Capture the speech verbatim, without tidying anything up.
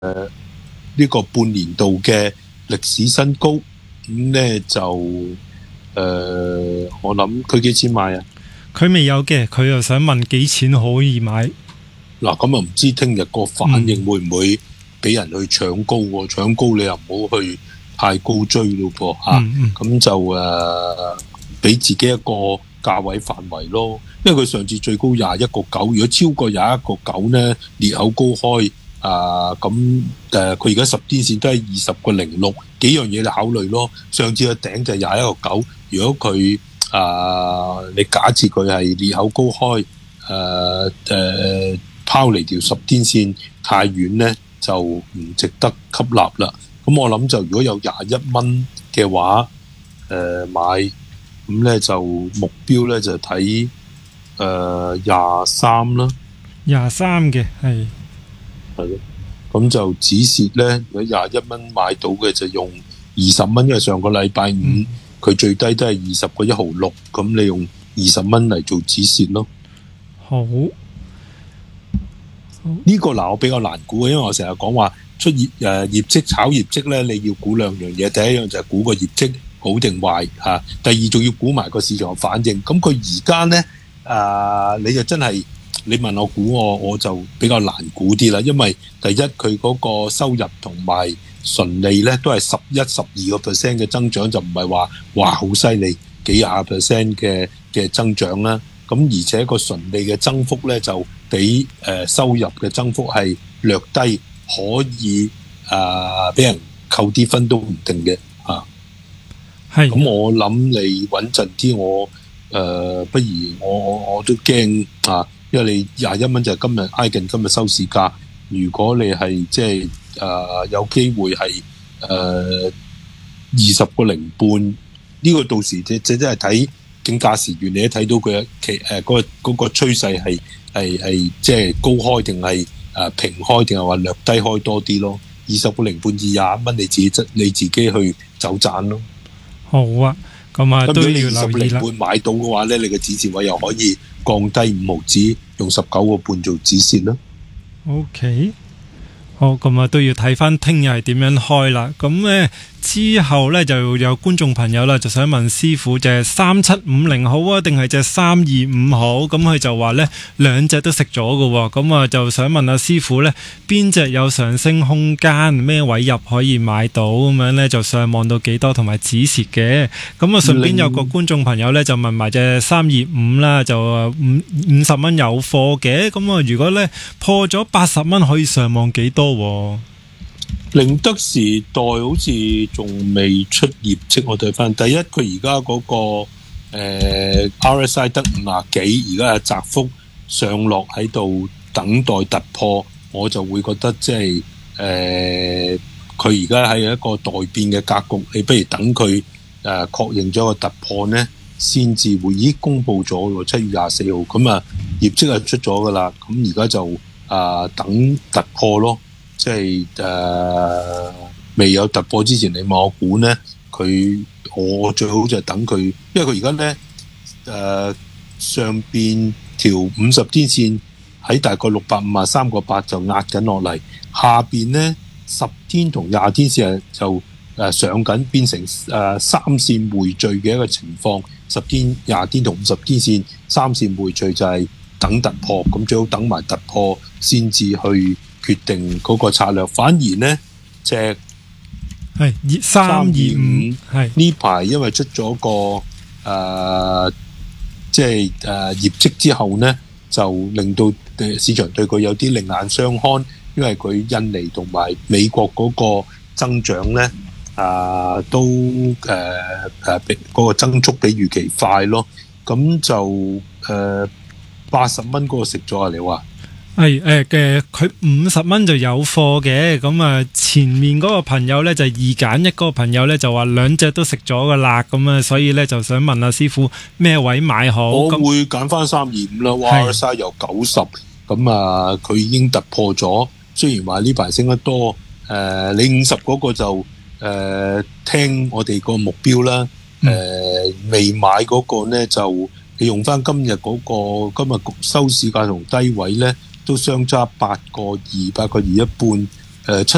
誒呢個半年度嘅歷史新高，咁咧就誒、呃、我諗佢幾錢買啊？ 佢未有嘅，佢又想問幾錢可以買。 嗱，咁啊唔知聽日個反應會唔會俾人去搶高喎？搶高你又唔好去太高追咯噃嚇，咁、 嗯嗯、 就誒俾、呃、自己一個價位範圍咯。因為佢上次最高廿一個九，如果超過廿一個九咧，裂口高開啊，咁誒佢而家十天線都係二十個零六，幾樣嘢你考慮咯。上次個頂就係廿一個九，如果佢啊你假設佢係裂口高開，誒、啊、誒。啊拋離條十天線太遠咧，就唔值得吸納啦。咁我諗就如果有廿一蚊嘅話，誒、呃、買咁咧就目標咧就睇誒廿三啦。 廿三嘅係係咯，咁就止蝕咧。如果廿一蚊買到嘅就用二十蚊，因為上個禮拜五佢、嗯、最低都係二十個一毫六，咁你用二十蚊嚟做止蝕咯。 好。 呢、這個嗱我比較難估，因為我成日講話出業誒、呃、業績炒業績咧，你要估兩樣嘢。第一樣就係估個業績好定壞嚇、啊，第二仲要估埋個市場反應。咁佢而家咧啊，你就真係你問我估我我就比較難估啲啦，因為第一佢嗰個收入同埋純利咧都係十一、十二個 percent 嘅增長，就唔係話哇好犀利幾廿 percent 嘅嘅增長啦。咁而且個純利嘅增幅咧就比誒、呃、收入嘅增幅係略低，可以誒俾、呃、人扣啲分都唔定嘅嚇。係、啊。咁我諗你穩陣啲，我誒、呃、不如我我我都驚啊，因為你廿一蚊就係今日挨近今日收市價。如果你係即係誒有機會係誒二十個零半，呢、這個到時即即真係睇。競價時段你都睇到佢嘅其誒嗰個嗰個趨勢係係係即係高開定係誒平開定係話略低開多啲咯。二十個零半至廿一蚊，你自己你自己去走賺咯。 好啊，咁啊都要留意啦。二十個零半買到嘅話咧，你嘅止蝕位又可以降低五毫子，用十九個半做止蝕啦。OK， 好，咁啊都要睇翻聽日係點樣開啦。咁咧。之後呢，就有觀眾朋友啦，就想問師傅，就係三七五零好啊，定係隻三二五好？咁佢就話呢兩隻都食咗㗎，咁啊就想問下師傅呢邊隻有上升空間，咩位入可以買到？咁樣呢，就上望到幾多同埋止蝕嘅？咁啊順便有個觀眾朋友呢，就問埋隻三二五啦，就五五十蚊有貨嘅，咁啊如果呢破咗八十蚊可以上望幾多？寧德時代好似仲未出業績，我睇翻第一，佢而家嗰個、呃、R S I 得五廿幾，而家係窄幅上落喺度等待突破，我就會覺得即係誒佢而家係一個待變嘅格局，你不如等佢誒、呃、確認咗個突破呢，先至會已經公佈咗喎，七月廿四號咁啊業績係出咗噶啦，咁而家就啊、呃、等突破咯。即係誒、呃、未有突破之前，你問我估呢，佢我最好就係等佢，因為佢而家呢誒上邊條五十天線喺大概六百五十三個八就壓緊落嚟，下邊呢十天同廿天線就誒、呃、上緊，變成誒、呃、三線匯聚嘅一個情況。十天、廿天同五十天線三線匯聚就係等突破，咁最好等埋突破先至去決定嗰個策略。反而呢隻係三二五係呢排因為出咗個誒、呃、即係誒、呃、業績之後呢，就令到市場對佢有啲另眼相看，因為佢印尼同埋美國嗰個增長呢啊、呃、都誒誒比嗰個增速比預期快咯。咁就誒八十蚊嗰個食咗啊，你話？係誒嘅，佢五十蚊就有貨嘅，咁啊前面嗰個朋友咧就二揀一，嗰個朋友咧就話兩隻都食咗噶啦，咁啊所以咧就想問阿師傅咩位買好？我會揀翻三二五啦，哇 R S I 由九十，咁啊佢已經突破咗，雖然話呢排升得多，誒、呃、你五十嗰個就誒、呃、聽我哋個目標啦，誒、呃、未買嗰個咧就你用翻今日嗰、嗰個今日收市價同低位咧。都相差八個二，八個二一半，誒七